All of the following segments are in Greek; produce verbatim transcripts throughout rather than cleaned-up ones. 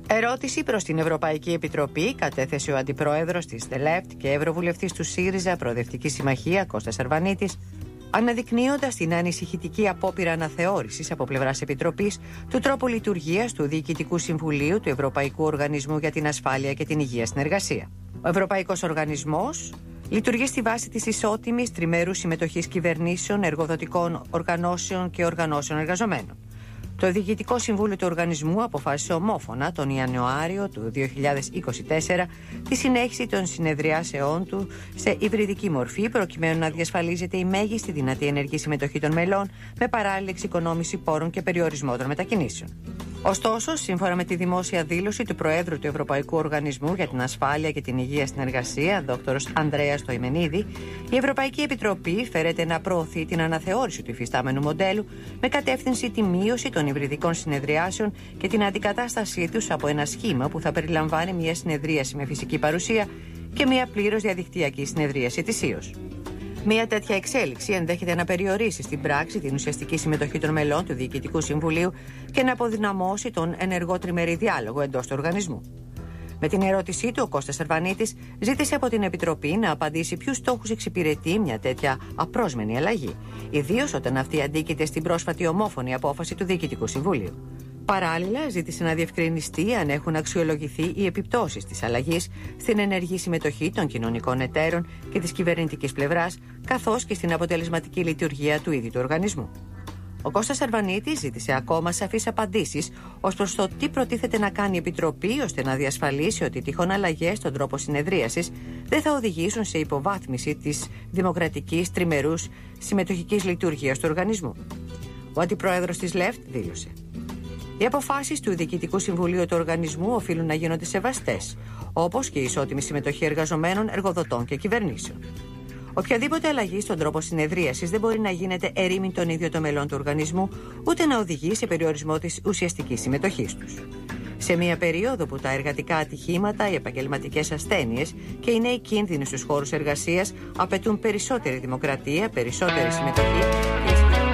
Ερώτηση προς την Ευρωπαϊκή Επιτροπή κατέθεσε ο Αντιπρόεδρος της ΔΕΛΕΦΤ και Ευρωβουλευτής του ΣΥΡΙΖΑ Προοδευτική Συμμαχία Κώστας Αρβανίτης, αναδεικνύοντας την ανησυχητική απόπειρα αναθεώρησης από πλευράς Επιτροπής του τρόπου λειτουργίας του Διοικητικού Συμβουλίου του Ευρωπαϊκού Οργανισμού για την Ασφάλεια και την Υγεία στην Εργασία. Ο Ευρωπαϊκός Οργανισμός λειτουργεί στη βάση της ισότιμης τριμερούς συμμετοχής κυβερνήσεων, εργοδοτικών οργανώσεων και οργανώσεων εργαζομένων. Το Διοικητικό Συμβούλιο του Οργανισμού αποφάσισε ομόφωνα τον Ιανουάριο του δύο χιλιάδες είκοσι τέσσερα τη συνέχιση των συνεδριάσεών του σε υβριδική μορφή, προκειμένου να διασφαλίζεται η μέγιστη δυνατή ενεργή συμμετοχή των μελών με παράλληλη εξοικονόμηση πόρων και περιορισμό των μετακινήσεων. Ωστόσο, σύμφωνα με τη δημόσια δήλωση του Προέδρου του Ευρωπαϊκού Οργανισμού για την Ασφάλεια και την Υγεία στην Εργασία, δόκτωρος Ανδρέας Τοημενίδη, η Ευρωπαϊκή Επιτροπή φέρεται να προωθεί την αναθεώρηση του υφιστάμενου μοντέλου με κατεύθυνση τη μείωση των υβριδικών συνεδριάσεων και την αντικατάστασή τους από ένα σχήμα που θα περιλαμβάνει μια συνεδρίαση με φυσική παρουσία και μια πλήρως διαδικτυακή συνεδρίαση ετησίως. Μια τέτοια εξέλιξη ενδέχεται να περιορίσει στην πράξη την ουσιαστική συμμετοχή των μελών του Διοικητικού Συμβουλίου και να αποδυναμώσει τον ενεργό τριμερή διάλογο εντός του οργανισμού. Με την ερώτησή του, ο Κώστας Αρβανίτης ζήτησε από την Επιτροπή να απαντήσει ποιους στόχους εξυπηρετεί μια τέτοια απρόσμενη αλλαγή, ιδίως όταν αυτή αντίκειται στην πρόσφατη ομόφωνη απόφαση του Διοικητικού Συμβουλίου. Παράλληλα, ζήτησε να διευκρινιστεί αν έχουν αξιολογηθεί οι επιπτώσεις της αλλαγής στην ενεργή συμμετοχή των κοινωνικών εταίρων και της κυβερνητικής πλευράς, καθώς και στην αποτελεσματική λειτουργία του ίδιου του οργανισμού. Ο Κώστας Αρβανίτης ζήτησε ακόμα σαφείς απαντήσεις ως προς το τι προτίθεται να κάνει η Επιτροπή ώστε να διασφαλίσει ότι τυχόν αλλαγές στον τρόπο συνεδρίασης δεν θα οδηγήσουν σε υποβάθμιση της δημοκρατικής τριμερούς συμμετοχικής λειτουργίας του οργανισμού. Ο Αντιπρόεδρος της ΛΕΦΤ δήλωσε: οι αποφάσεις του Διοικητικού Συμβουλίου του Οργανισμού οφείλουν να γίνονται σεβαστές, όπως και η ισότιμη συμμετοχή εργαζομένων, εργοδοτών και κυβερνήσεων. Οποιαδήποτε αλλαγή στον τρόπο συνεδρίασης δεν μπορεί να γίνεται ερήμην των ίδιων των μελών του οργανισμού, ούτε να οδηγεί σε περιορισμό της ουσιαστικής συμμετοχής τους. Σε μια περίοδο που τα εργατικά ατυχήματα, οι επαγγελματικές ασθένειες και οι νέοι κίνδυνοι στους χώρους εργασίας απαιτούν περισσότερη δημοκρατία, περισσότερη συμμετοχή και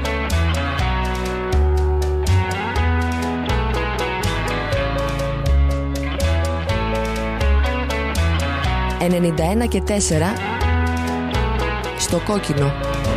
ενενήντα ένα και τέσσερα στο κόκκινο.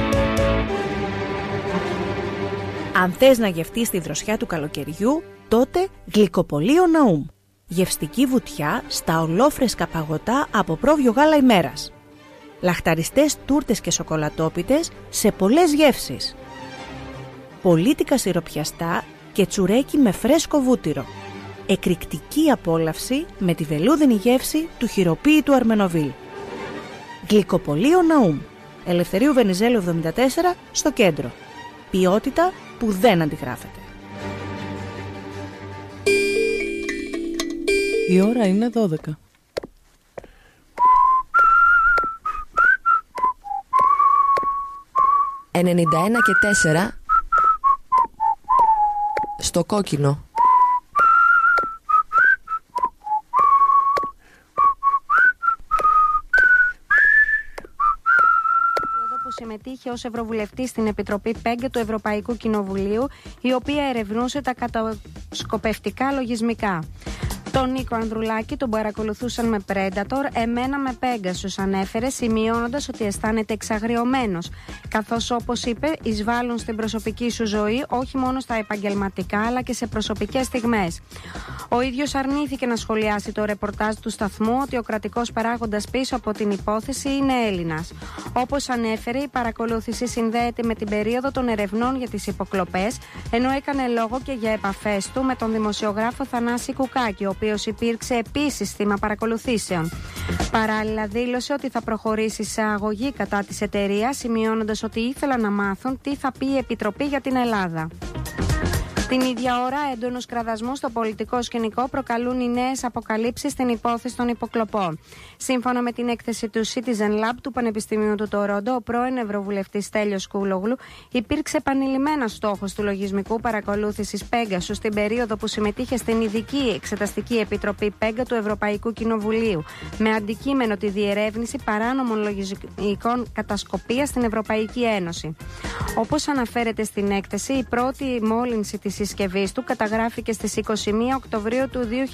Αν θες να γευτείς τη δροσιά του καλοκαιριού, τότε Γλυκοπωλείο Ναούμ. Γευστική βουτιά στα ολόφρεσκα παγωτά από πρόβιο γάλα ημέρας. Λαχταριστές τούρτες και σοκολατόπιτες σε πολλές γεύσεις. Πολίτικα σιροπιαστά και τσουρέκι με φρέσκο βούτυρο. Εκρηκτική απόλαυση με τη βελούδινη γεύση του χειροποίητου Αρμενοβίλ. Γλυκοπωλείο Ναούμ. Ελευθερίου Βενιζέλου εβδομήντα τέσσερα στο κέντρο. Ποιότητα που δεν αντιγράφεται. Η ώρα είναι δώδεκα. ενενήντα ένα και τέσσερα στο κόκκινο. Συμμετείχε ως Ευρωβουλευτής στην Επιτροπή ΠΕΓΚΕ του Ευρωπαϊκού Κοινοβουλίου, η οποία ερευνούσε τα κατασκοπευτικά λογισμικά. Τον Νίκο Ανδρουλάκη τον παρακολουθούσαν με Predator, εμένα με Pegasus, ανέφερε, σημειώνοντας ότι αισθάνεται εξαγριωμένος, καθώς, όπως είπε, εισβάλλουν στην προσωπική σου ζωή όχι μόνο στα επαγγελματικά αλλά και σε προσωπικές στιγμές. Ο ίδιος αρνήθηκε να σχολιάσει το ρεπορτάζ του σταθμού ότι ο κρατικός παράγοντας πίσω από την υπόθεση είναι Έλληνας. Όπως ανέφερε, η παρακολούθηση συνδέεται με την περίοδο των ερευνών για τις υποκλοπές, ενώ έκανε λόγο και για επαφές του με τον δημοσιογράφο Θανάση Κουκάκη, ο οποίος υπήρξε επίσης θύμα παρακολουθήσεων. Παράλληλα, δήλωσε ότι θα προχωρήσει σε αγωγή κατά της εταιρείας, σημειώνοντας ότι ήθελαν να μάθουν τι θα πει η Επιτροπή για την Ελλάδα. Την ίδια ώρα, έντονος κραδασμός στο πολιτικό σκηνικό προκαλούν οι νέες αποκαλύψεις στην υπόθεση των υποκλοπών. Σύμφωνα με την έκθεση του Citizen Lab του Πανεπιστημίου του Τορόντο, ο πρώην Ευρωβουλευτής Στέλιος Κούλογλου υπήρξε επανειλημμένα στόχος του λογισμικού παρακολούθησης Pegasus στην περίοδο που συμμετείχε στην ειδική εξεταστική επιτροπή ΠΕΓΚΕ του Ευρωπαϊκού Κοινοβουλίου, με αντικείμενο τη διερεύνηση παράνομων λογισμικών κατασκοπίας στην Ευρωπαϊκή Ένωση. Όπως αναφέρεται στην έκθεση, η πρώτη μόλυνση της συσκευής του καταγράφηκε στις είκοσι μία Οκτωβρίου του δύο χιλιάδες